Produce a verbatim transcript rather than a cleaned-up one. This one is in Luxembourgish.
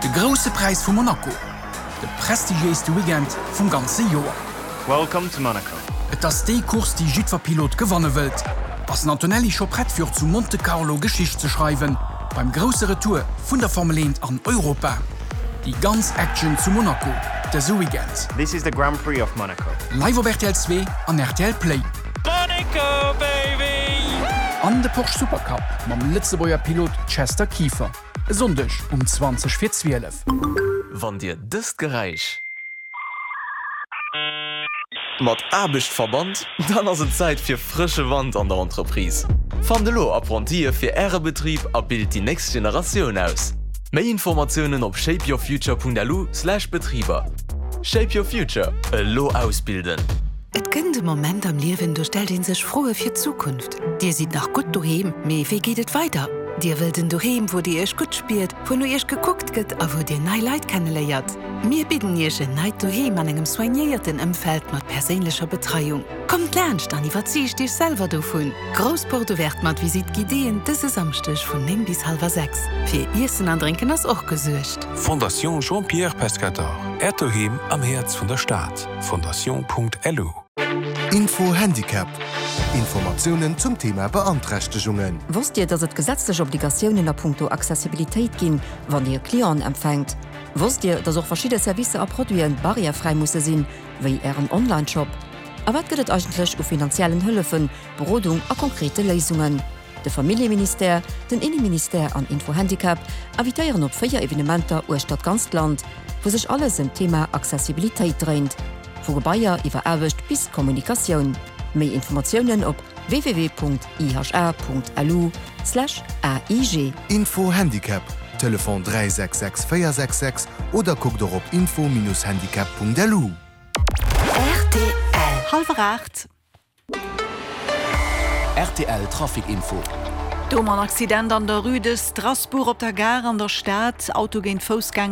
De grosse Preis vu Monaco. De prestigieeste Weekend vum ganze Joer. Welcome to Monaco. Et ass déi Kurs die Südverpilot gewanne wëlt, ass Antonelli scho brett fir zu Monte Carlo Geschicht ze schreiben, beim grosse Retour vun der Formel eins an Europa. Die ganz Action zu Monaco, der so Weekend. This is the Grand Prix of Monaco. Live op R T L zwei an R T L Play. Monaco, baby! An de Porsche Supercup mam Litzebauer Pilot Chester Kiefer. Sondech um zwanzig vor zwölf. Wann dir dëst gereich mat abecht verband, dann ass et Zeit fir frische Wand an der Entreprise. Van de Lo Apprentier fir Äre Betrieb abild die nächste Generation aus. Mehr Informationen op shape your future punkt l u slash Betrieber. Shape Your Future, e Lo ausbilden. Et gënnt de Moment am Liewen, du stell den sech froe fir Zukunft. Dir sieht nach gut duhem, me wie geht et weiter? Dir will den duhem, wo dir ech gut spielt, wo du ech geguckt gëtt, a wo dir nei Leiit kennenleiert. Mir bidden jeche neid duhem an engem soignierten Ëmfeld mat perélescher Betreiung. Kommt lernst, dann iwwerziech dich selber do vun. Großporto werd mat Visit Gideen dëse samstech vun nem bis halber sechs. Fir Issen andrinken ass och gesuercht. Fondation Jean-Pierre Pescator. Ertoheim am Herz vun der Staat. Fondation punkt l u. Info Handicap. Informationen zum Thema Beanträchtigungen. Wusst ihr, dass es gesetzliche Obligationen in puncto Accessibilität gehen, wann ihr Klienten empfängt? Wusst ihr, dass auch verschiedene Services und Produkte barrierefrei müssen sein, wie ihren Online-Shop? Aber was geht es eigentlich um finanziellen Hilfen, Beratung und konkrete Lösungen? Der Familienminister, den Innenminister an Info Handicap invitieren auf vier Evenementen aus Stadt ganz Land, wo sich alles im Thema Accessibilität dreht. Von Bayer über Erwischt bis Kommunikation. Mehr Informationen auf w w w punkt i h r punkt l u slash a i g. Info Handicap. Telefon drei sechs sechs vier sechs sechs oder guck doch auf info Bindestrich handicap punkt l u. R T L. Halb acht. R T L Trafikinfo. Dom an Accident an der Rue de Strasbourg op der Gare an der Stadt, Auto géint Fußgänger